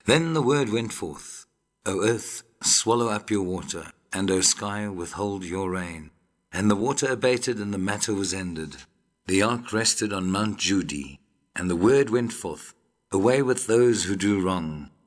Then the word went forth, O earth, swallow up your water, and O sky, withhold your rain. And the water abated, and the matter was ended. The ark rested on Mount Judi, and the word went forth, away with those who do wrong.